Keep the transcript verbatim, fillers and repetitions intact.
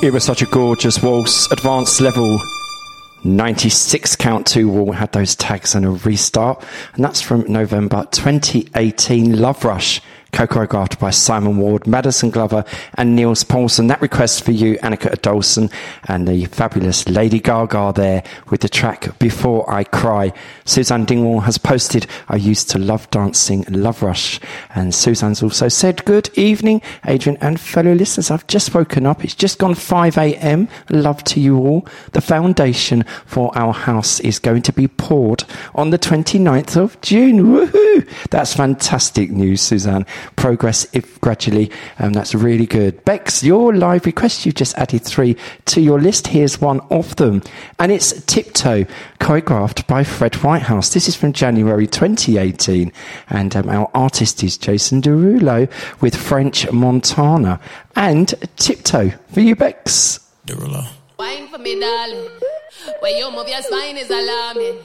It was such a gorgeous waltz, advanced level ninety-six count two wall, had those tags and a restart, and that's from November twenty eighteen. Love Rush, choreographed by Simon Ward, Madison Glover and Niels Paulson. That request for you, Annika Adolson, and the fabulous Lady Gaga there with the track Before I Cry. Suzanne Dingwall has posted, I used to love dancing Love Rush. And Suzanne's also said, good evening, Adrian and fellow listeners. I've just woken up. It's just gone five a.m. Love to you all. The foundation for our house is going to be poured on the twenty-ninth of June. Woohoo! That's fantastic news, Suzanne. Progress if gradually, and that's really good. Bex, your live request, you just added three to your list. Here's one of them, and it's Tiptoe, choreographed by Fred Whitehouse. This is from January twenty eighteen, and um, our artist is Jason Derulo with French Montana. And Tiptoe for you, Bex. Derulo. Wine for me, darling. When you move your spine is alarming.